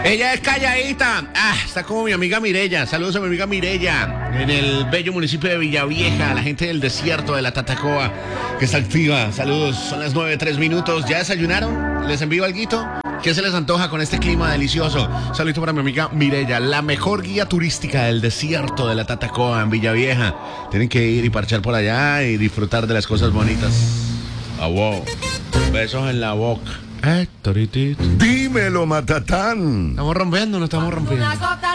Ella es calladita. Está como mi amiga Mirella. Saludos a mi amiga Mirella en el bello municipio de Villavieja. La gente del desierto de la Tatacoa que está activa. Saludos. Son las 9:03. ¿Ya desayunaron? ¿Les envío alguito? ¿Qué se les antoja con este clima delicioso? Saludito para mi amiga Mirella, la mejor guía turística del desierto de la Tatacoa en Villavieja. Tienen que ir y parchar por allá y disfrutar de las cosas bonitas. Wow. Besos en la boca. Toritito. Dímelo, Matatán. ¿Estamos rompiendo o no estamos rompiendo?